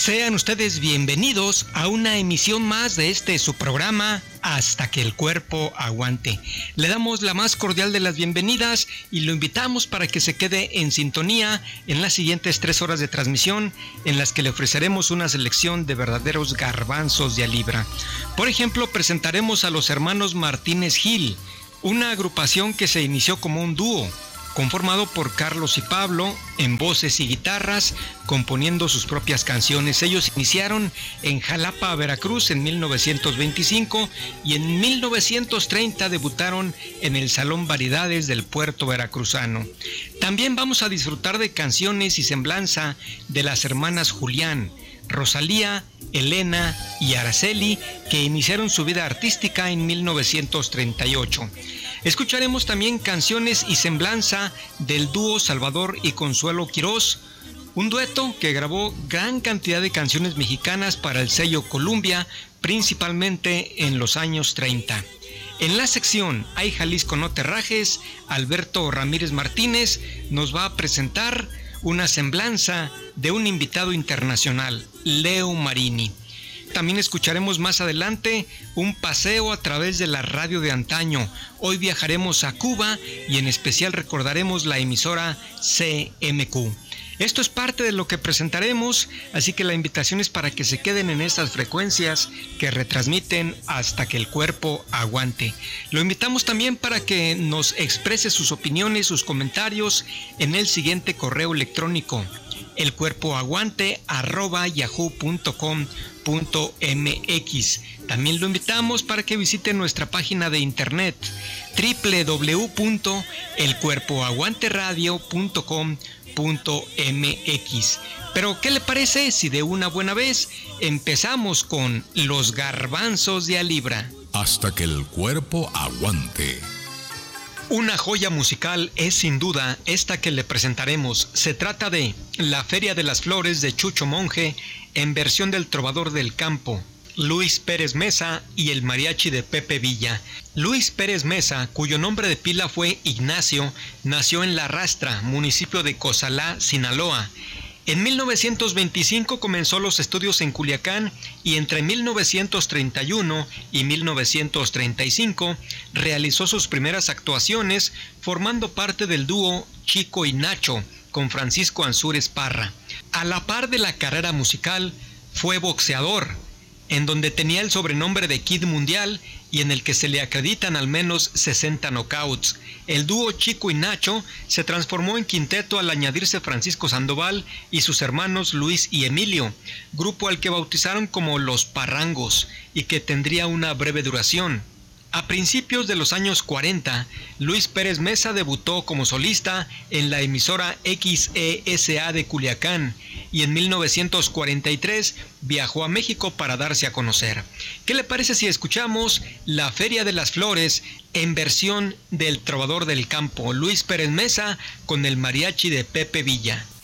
Sean ustedes bienvenidos a una emisión más de su programa Hasta que el cuerpo aguante. Le damos la más cordial de las bienvenidas y lo invitamos para que se quede en sintonía en las siguientes 3 horas de transmisión, en las que le ofreceremos una selección de verdaderos garbanzos de a libra. Por ejemplo, presentaremos a los hermanos Martínez Gil, una agrupación que se inició como un dúo, conformado por Carlos y Pablo en voces y guitarras, componiendo sus propias canciones. Ellos iniciaron en Jalapa, Veracruz, en 1925 y en 1930 debutaron en el Salón Variedades del Puerto Veracruzano. También vamos a disfrutar de canciones y semblanza de las hermanas Julián, Rosalía, Elena y Araceli, que iniciaron su vida artística en 1938. Escucharemos también canciones y semblanza del dúo Salvador y Consuelo Quirós, un dueto que grabó gran cantidad de canciones mexicanas para el sello Columbia, principalmente en los años 30. En la sección Ay Jalisco no te rajes, Alberto Ramírez Martínez nos va a presentar una semblanza de un invitado internacional, Leo Marini. También escucharemos más adelante un paseo a través de la radio de antaño. Hoy viajaremos a Cuba y en especial recordaremos la emisora CMQ. Esto es parte de lo que presentaremos, así que la invitación es para que se queden en estas frecuencias que retransmiten Hasta que el cuerpo aguante. Lo invitamos también para que nos exprese sus opiniones, sus comentarios en el siguiente correo electrónico: elcuerpoaguante@yahoo.com.mx. También lo invitamos para que visite nuestra página de internet www.elcuerpoaguanteradio.com.mx. Pero ¿qué le parece si de una buena vez empezamos con los garbanzos de a libra? Hasta que el cuerpo aguante. Una joya musical es sin duda esta que le presentaremos. Se trata de La Feria de las Flores de Chucho Monje en versión del Trovador del Campo, Luis Pérez Mesa y el mariachi de Pepe Villa. Luis Pérez Mesa, cuyo nombre de pila fue Ignacio, nació en La Rastra, municipio de Cozalá, Sinaloa. En 1925 comenzó los estudios en Culiacán y entre 1931 y 1935 realizó sus primeras actuaciones formando parte del dúo Chico y Nacho con Francisco Ansúrez Parra. A la par de la carrera musical, fue boxeador, en donde tenía el sobrenombre de Kid Mundial y en el que se le acreditan al menos 60 knockouts. El dúo Chico y Nacho se transformó en quinteto al añadirse Francisco Sandoval y sus hermanos Luis y Emilio, grupo al que bautizaron como Los Parrangos y que tendría una breve duración. A principios de los años 40, Luis Pérez Mesa debutó como solista en la emisora XESA de Culiacán y en 1943 viajó a México para darse a conocer. ¿Qué le parece si escuchamos La Feria de las Flores en versión del Trovador del Campo, Luis Pérez Mesa con el mariachi de Pepe Villa?